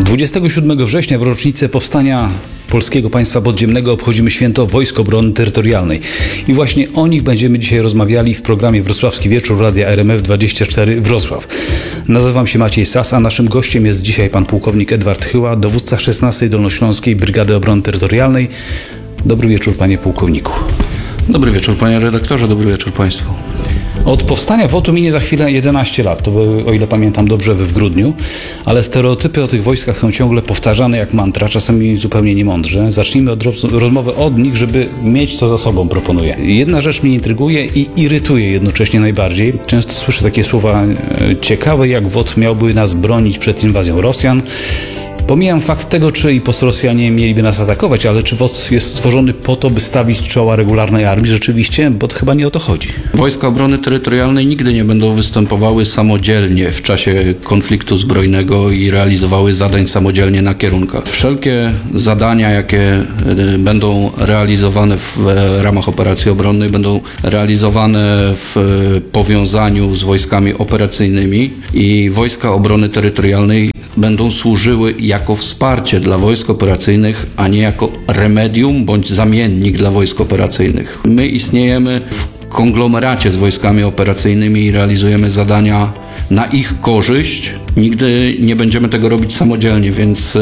27 września w rocznicę powstania Polskiego Państwa Podziemnego obchodzimy święto Wojsk Obrony Terytorialnej. I właśnie o nich będziemy dzisiaj rozmawiali w programie Wrocławski Wieczór Radia RMF24 Wrocław. Nazywam się Maciej Sas, a naszym gościem jest dzisiaj pan pułkownik Edward Chyła, dowódca 16. Dolnośląskiej Brygady Obrony Terytorialnej. Dobry wieczór, panie pułkowniku. Dobry wieczór, panie redaktorze, dobry wieczór państwu. Od powstania WOT-u minie za chwilę 11 lat, to było, o ile pamiętam dobrze, w grudniu, ale stereotypy o tych wojskach są ciągle powtarzane jak mantra, czasami zupełnie niemądrze. Zacznijmy od rozmowy od nich, żeby mieć to za sobą, proponuję. Jedna rzecz mnie intryguje i irytuje jednocześnie najbardziej. Często słyszę takie słowa ciekawe, jak WOT miałby nas bronić przed inwazją Rosjan. Pomijam fakt tego, czy i post-Rosjanie mieliby nas atakować, ale czy WOT jest stworzony po to, by stawić czoła regularnej armii rzeczywiście? Bo to chyba nie o to chodzi. Wojska Obrony Terytorialnej nigdy nie będą występowały samodzielnie w czasie konfliktu zbrojnego i realizowały zadań samodzielnie na kierunkach. Wszelkie zadania, jakie będą realizowane w ramach operacji obronnej, będą realizowane w powiązaniu z wojskami operacyjnymi i Wojska Obrony Terytorialnej będą służyły jako wsparcie dla wojsk operacyjnych, a nie jako remedium bądź zamiennik dla wojsk operacyjnych. My istniejemy w konglomeracie z wojskami operacyjnymi i realizujemy zadania na ich korzyść. Nigdy nie będziemy tego robić samodzielnie, więc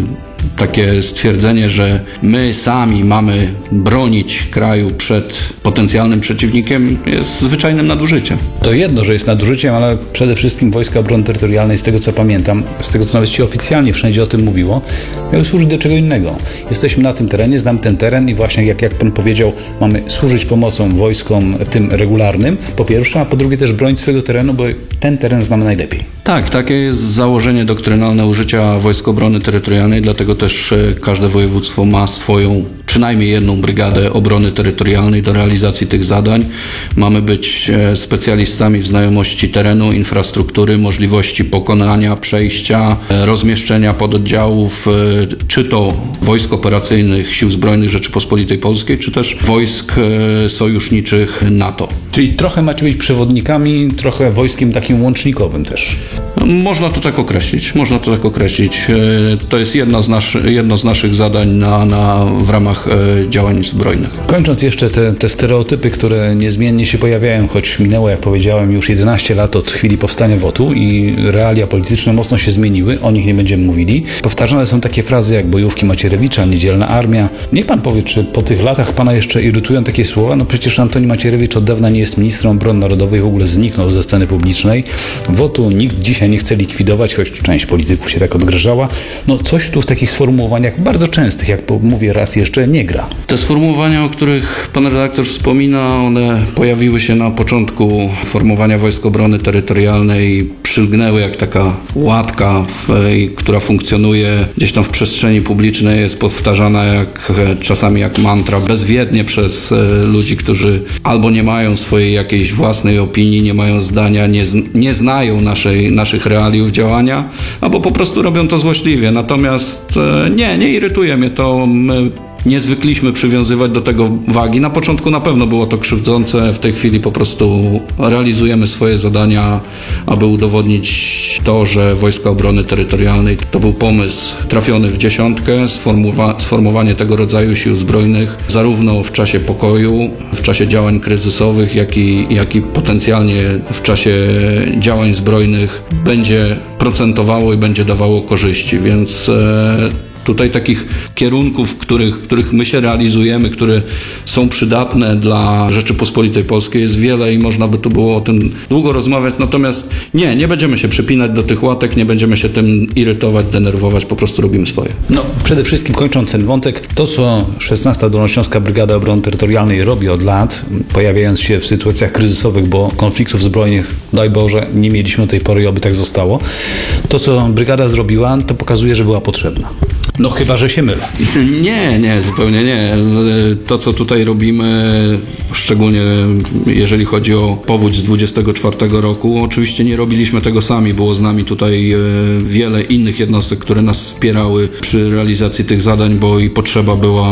takie stwierdzenie, że my sami mamy bronić kraju przed potencjalnym przeciwnikiem, jest zwyczajnym nadużyciem. To jedno, że jest nadużyciem, ale przede wszystkim Wojska Obrony Terytorialnej, z tego co pamiętam, z tego co nawet się oficjalnie wszędzie o tym mówiło, miały służyć do czego innego. Jesteśmy na tym terenie, znam ten teren i właśnie jak pan powiedział, mamy służyć pomocą wojskom tym regularnym, po pierwsze, a po drugie też bronić swojego terenu, bo ten teren znamy najlepiej. Tak, takie jest założenie doktrynalne użycia Wojsk Obrony Terytorialnej, dlatego też każde województwo ma swoją, przynajmniej jedną brygadę obrony terytorialnej do realizacji tych zadań. Mamy być specjalistami w znajomości terenu, infrastruktury, możliwości pokonania, przejścia, rozmieszczenia pododdziałów, czy to wojsk operacyjnych Sił Zbrojnych Rzeczypospolitej Polskiej, czy też wojsk sojuszniczych NATO. Czyli trochę macie być przewodnikami, trochę wojskiem takim łącznikowym też. Można to tak określić. To jest jedno z naszych zadań w ramach działań zbrojnych. Kończąc jeszcze te stereotypy, które niezmiennie się pojawiają, choć minęło, jak powiedziałem, już 11 lat od chwili powstania WOT-u i realia polityczne mocno się zmieniły, o nich nie będziemy mówili. Powtarzane są takie frazy jak bojówki Macierewicza, niedzielna armia. Niech pan powie, czy po tych latach pana jeszcze irytują takie słowa? No przecież Antoni Macierewicz od dawna nie jest ministrem obrony narodowej, w ogóle zniknął ze sceny publicznej. WOT-u nikt dzisiaj nie chce likwidować, choć część polityków się tak odgrażała. No coś tu w takich sformułowaniach bardzo częstych, jak mówię raz jeszcze, nie gra. Te sformułowania, o których pan redaktor wspomina, one pojawiły się na początku formowania Wojsk Obrony Terytorialnej, przylgnęły jak taka łatka, która funkcjonuje gdzieś tam w przestrzeni publicznej, jest powtarzana czasami jak mantra, bezwiednie przez ludzi, którzy albo nie mają swojej jakiejś własnej opinii, nie mają zdania, nie znają naszych realiów działania, albo po prostu robią to złośliwie. Natomiast nie irytuje mnie to. My nie zwykliśmy przywiązywać do tego wagi. Na początku na pewno było to krzywdzące, w tej chwili po prostu realizujemy swoje zadania, aby udowodnić to, że Wojska Obrony Terytorialnej to był pomysł trafiony w dziesiątkę, sformowanie tego rodzaju sił zbrojnych, zarówno w czasie pokoju, w czasie działań kryzysowych, jak i potencjalnie w czasie działań zbrojnych będzie procentowało i będzie dawało korzyści, więc tutaj takich kierunków, których my się realizujemy, które są przydatne dla Rzeczypospolitej Polskiej jest wiele i można by tu było o tym długo rozmawiać, natomiast nie będziemy się przypinać do tych łatek, nie będziemy się tym irytować, denerwować, po prostu robimy swoje. No, przede wszystkim kończąc ten wątek, to co 16. Dolnośląska Brygada Obrony Terytorialnej robi od lat, pojawiając się w sytuacjach kryzysowych, bo konfliktów zbrojnych, daj Boże, nie mieliśmy do tej pory i oby tak zostało, to co brygada zrobiła, to pokazuje, że była potrzebna. No chyba, że się mylę. Nie, zupełnie nie. To, co tutaj robimy, szczególnie jeżeli chodzi o powódź z 24 roku, oczywiście nie robiliśmy tego sami. Było z nami tutaj wiele innych jednostek, które nas wspierały przy realizacji tych zadań, bo i potrzeba była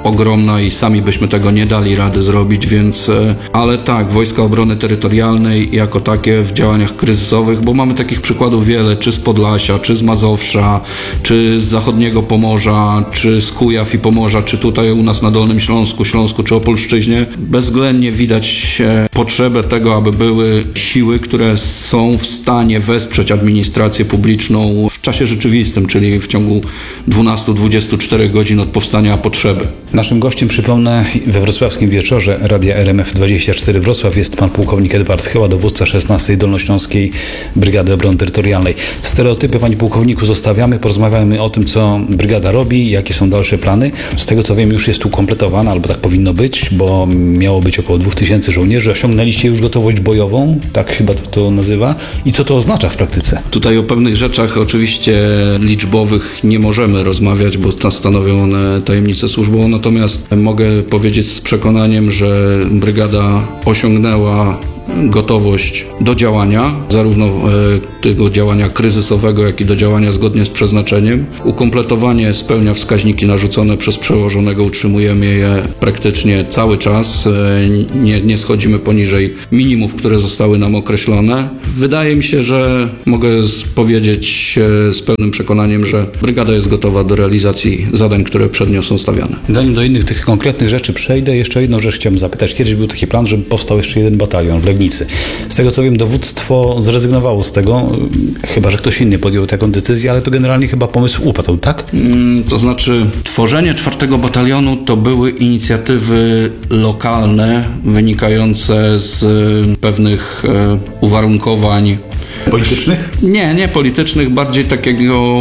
ogromna i sami byśmy tego nie dali rady zrobić, więc ale tak, Wojska Obrony Terytorialnej jako takie w działaniach kryzysowych, bo mamy takich przykładów wiele, czy z Podlasia, czy z Mazowsza, czy z zachodniego Pomorza, czy z Kujaw i Pomorza, czy tutaj u nas na Dolnym Śląsku czy Opolszczyźnie. Bezwzględnie widać potrzebę tego, aby były siły, które są w stanie wesprzeć administrację publiczną w czasie rzeczywistym, czyli w ciągu 12-24 godzin od powstania potrzeby. Naszym gościem, przypomnę, we wrocławskim wieczorze Radia RMF24 Wrocław jest pan pułkownik Edward Chyła, dowódca 16. Dolnośląskiej Brygady Obrony Terytorialnej. Stereotypy, panie pułkowniku, zostawiamy, porozmawiamy o tym, co brygada robi, jakie są dalsze plany. Z tego co wiem, już jest ukompletowana, albo tak powinno być, bo miało być około 2000 żołnierzy. Osiągnęliście już gotowość bojową, tak się chyba to nazywa. I co to oznacza w praktyce? Tutaj o pewnych rzeczach oczywiście liczbowych nie możemy rozmawiać, bo stanowią one tajemnicę służbową, natomiast mogę powiedzieć z przekonaniem, że brygada osiągnęła gotowość do działania, zarówno tego działania kryzysowego, jak i do działania zgodnie z przeznaczeniem. Ukompletowanie spełnia wskaźniki narzucone przez przełożonego, utrzymujemy je praktycznie cały czas, nie schodzimy poniżej minimów, które zostały nam określone. Wydaje mi się, że mogę powiedzieć z pełnym przekonaniem, że brygada jest gotowa do realizacji zadań, które przed nią są stawiane. Zanim do innych tych konkretnych rzeczy przejdę, jeszcze jedną rzecz chciałem zapytać. Kiedyś był taki plan, żeby powstał jeszcze jeden batalion w Legnicy. Z tego co wiem, dowództwo zrezygnowało z tego, chyba że ktoś inny podjął taką decyzję, ale to generalnie chyba pomysł upadł, tak? To znaczy, tworzenie 4. batalionu to były inicjatywy lokalne, wynikające z pewnych uwarunkowań politycznych? Nie politycznych, bardziej takiego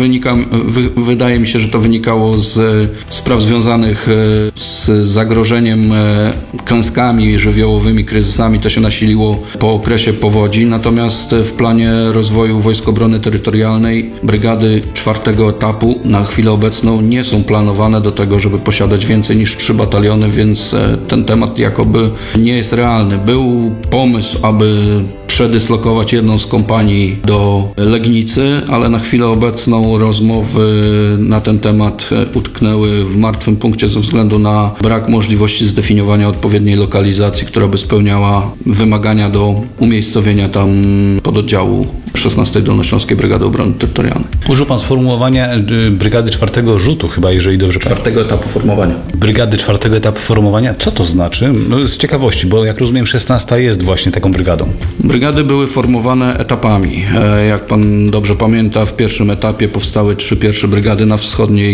wydaje mi się, że to wynikało z spraw związanych z zagrożeniem klęskami żywiołowymi, kryzysami. To się nasiliło po okresie powodzi, natomiast w planie rozwoju Wojsk Obrony Terytorialnej brygady 4. etapu na chwilę obecną nie są planowane do tego, żeby posiadać więcej niż 3 bataliony, więc ten temat jakoby nie jest realny. Był pomysł, aby przedyslokować jedną z kompanii do Legnicy, ale na chwilę obecną rozmowy na ten temat utknęły w martwym punkcie ze względu na brak możliwości zdefiniowania odpowiedniej lokalizacji, która by spełniała wymagania do umiejscowienia tam pododdziału 16. Dolnośląskiej Brygady Obrony Terytorialnej. Użył pan sformułowania brygady 4. rzutu chyba, jeżeli dobrze pamiętam. 4. etapu formowania. Brygady 4. etapu formowania. Co to znaczy? No, z ciekawości, bo jak rozumiem 16. jest właśnie taką brygadą. Brygady były formowane etapami. Jak pan dobrze pamięta, w pierwszym etapie powstały 3 pierwsze brygady na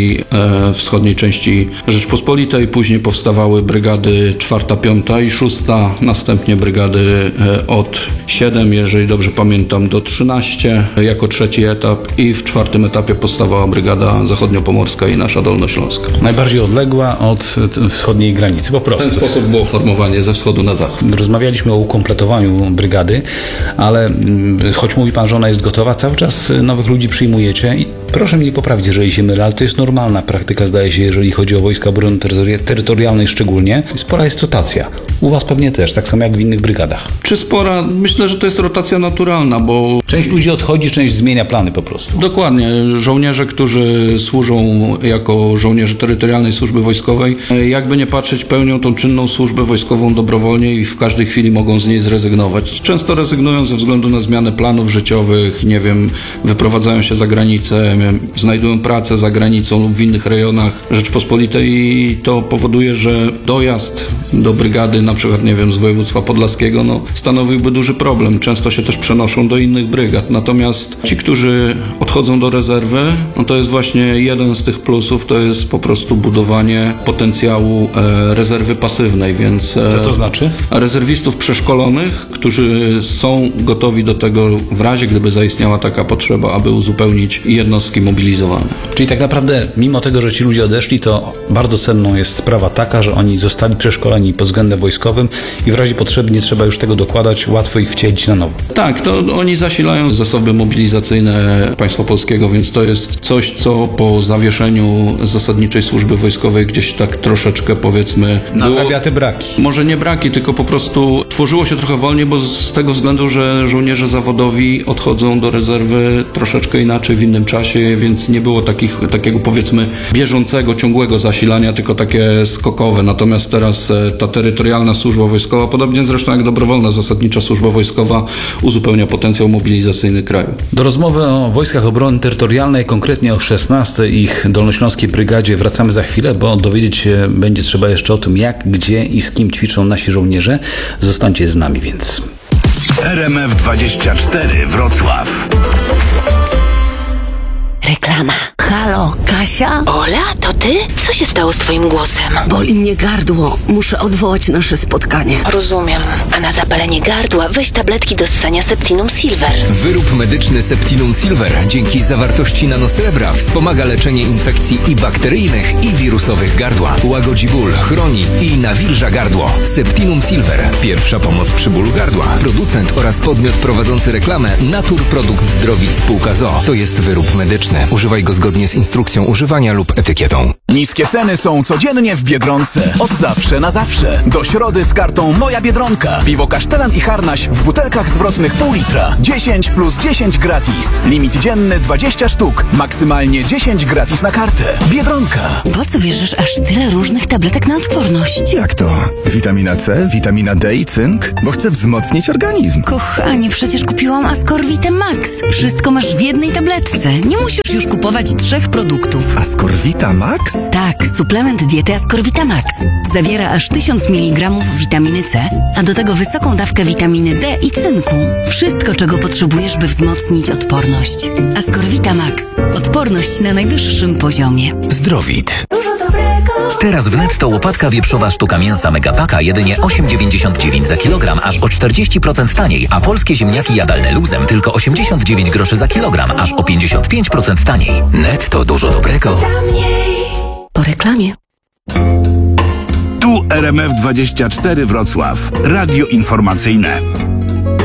wschodniej części Rzeczpospolitej, później powstawały brygady 4., 5. i 6, następnie brygady od 7, jeżeli dobrze pamiętam, do 13 jako 3. etap i w 4. etapie powstawała brygada zachodniopomorska i nasza dolnośląska. Najbardziej odległa od wschodniej granicy, po prostu. W ten sposób było formowanie ze wschodu na zachód. Rozmawialiśmy o ukompletowaniu brygady, ale choć mówi pan, że ona jest gotowa, cały czas nowych ludzi przyjmujecie i proszę mnie poprawić, jeżeli się mylę, ale to jest normalna praktyka, zdaje się, jeżeli chodzi o Wojska Obrony Terytorialnej szczególnie. Spora jest rotacja. U was pewnie też, tak samo jak w innych brygadach. Czy spora? Myślę, że to jest rotacja naturalna, bo część ludzi odchodzi, część zmienia plany po prostu. Dokładnie. Żołnierze, którzy służą jako żołnierze terytorialnej służby wojskowej, jakby nie patrzeć, pełnią tą czynną służbę wojskową dobrowolnie i w każdej chwili mogą z niej zrezygnować. Często rezygnują ze względu na zmianę planów życiowych, nie wiem, wyprowadzają się za granicę, znajdują pracę za granicą lub w innych rejonach Rzeczpospolitej i to powoduje, że dojazd do brygady, na przykład, nie wiem, z województwa podlaskiego, stanowiłby duży problem. Często się też przenoszą do innych brygad. Natomiast ci, którzy odchodzą do rezerwy, to jest właśnie jeden z tych plusów, to jest po prostu budowanie potencjału rezerwy pasywnej, więc... Co to znaczy? Rezerwistów przeszkolonych, którzy są gotowi do tego w razie, gdyby zaistniała taka potrzeba, aby uzupełnić jednostki mobilizowane. Czyli tak naprawdę, mimo tego, że ci ludzie odeszli, to bardzo cenną jest sprawa taka, że oni zostali przeszkoleni pod względem wojskowym i w razie potrzeby nie trzeba już tego dokładać, łatwo ich wcielić na nowo. Tak, to oni zasilają zasoby mobilizacyjne państwa polskiego, więc to jest coś, co po zawieszeniu zasadniczej służby wojskowej gdzieś tak troszeczkę, powiedzmy, naprawia te braki. Może nie braki, tylko po prostu tworzyło się trochę wolniej, bo z tego względu, że żołnierze zawodowi odchodzą do rezerwy troszeczkę inaczej w innym czasie więc nie było takiego powiedzmy bieżącego, ciągłego zasilania, tylko takie skokowe. Natomiast teraz ta terytorialna służba wojskowa, podobnie zresztą jak dobrowolna zasadnicza służba wojskowa, uzupełnia potencjał mobilizacyjny kraju. Do rozmowy o Wojskach Obrony Terytorialnej, konkretnie o 16. ich Dolnośląskiej Brygadzie wracamy za chwilę, bo dowiedzieć się będzie trzeba jeszcze o tym, jak, gdzie i z kim ćwiczą nasi żołnierze. Zostańcie z nami więc. RMF24 Wrocław. Reklama. Halo, Kasia? Ola, to ty? Co się stało z twoim głosem? Boli mnie gardło. Muszę odwołać nasze spotkanie. Rozumiem. A na zapalenie gardła weź tabletki do ssania Septinum Silver. Wyrób medyczny Septinum Silver dzięki zawartości nanosrebra wspomaga leczenie infekcji i bakteryjnych, i wirusowych gardła. Łagodzi ból, chroni i nawilża gardło. Septinum Silver. Pierwsza pomoc przy bólu gardła. Producent oraz podmiot prowadzący reklamę Naturprodukt Zdrowic Spółka ZOO. To jest wyrób medyczny. Używaj go zgodnie z instrukcją używania lub etykietą. Niskie ceny są codziennie w Biedronce. Od zawsze na zawsze. Do środy z kartą Moja Biedronka. Piwo Kasztelan i Harnaś w butelkach zwrotnych pół litra. 10 plus 10 gratis. Limit dzienny 20 sztuk. Maksymalnie 10 gratis na kartę. Biedronka. Po co bierzesz aż tyle różnych tabletek na odporność? Jak to? Witamina C, witamina D i cynk? Bo chcę wzmocnić organizm. Kochanie, przecież kupiłam Ascorvite Max. Wszystko masz w jednej tabletce. Nie musisz już kupować 3 produktów. Ascorvita Max? Tak, suplement diety Ascorvita Max. Zawiera aż 1000 mg witaminy C, a do tego wysoką dawkę witaminy D i cynku. Wszystko, czego potrzebujesz, by wzmocnić odporność. Ascorvita Max. Odporność na najwyższym poziomie. Zdrowit. Teraz w Netto łopatka wieprzowa sztuka mięsa Megapaka jedynie 8,99 za kilogram, aż o 40% taniej, a polskie ziemniaki jadalne luzem tylko 89 groszy za kilogram, aż o 55% taniej. Netto, dużo dobrego. Po reklamie. Tu RMF24 Wrocław. Radio informacyjne.